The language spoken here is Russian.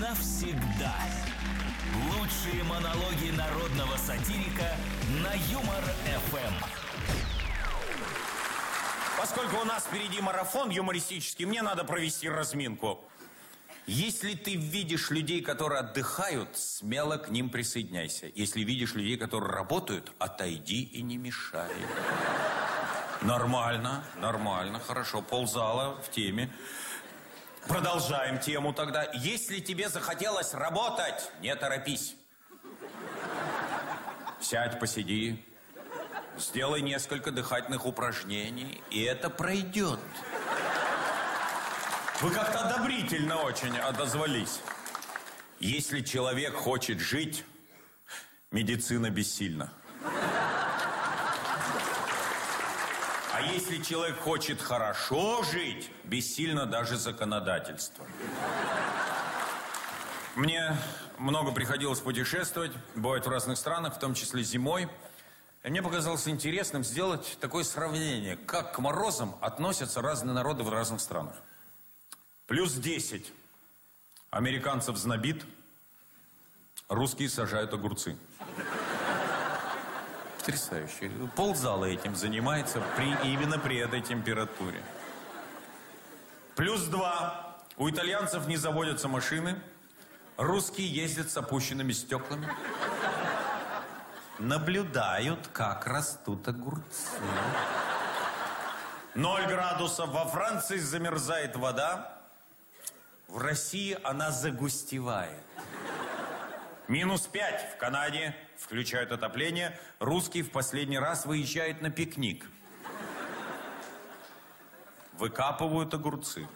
навсегда. Лучшие монологи народного сатирика на Юмор-ФМ. Поскольку у нас впереди марафон юмористический, мне надо провести разминку. Если ты видишь людей, которые отдыхают, смело к ним присоединяйся. Если видишь людей, которые работают, отойди и не мешай. Нормально, нормально, хорошо. Ползала в теме. Продолжаем тему тогда. Если тебе захотелось работать, не торопись. Сядь, посиди. Сделай несколько дыхательных упражнений, и это пройдет. Вы как-то одобрительно очень отозвались. Если человек хочет жить, медицина бессильна. А если человек хочет хорошо жить, бессильно даже законодательство. Мне много приходилось путешествовать, бывать в разных странах, в том числе зимой. И мне показалось интересным сделать такое сравнение, как к морозам относятся разные народы в разных странах. Плюс 10. Американцев знобит, русские сажают огурцы. Потрясающе. Ползала этим занимается именно при этой температуре. Плюс 2. У итальянцев не заводятся машины, русские ездят с опущенными стеклами. Наблюдают, как растут огурцы. 0 градусов. Во Франции замерзает вода. В России она загустевает. -5 в Канаде. Включают отопление. Русский в последний раз выезжает на пикник. Выкапывают огурцы.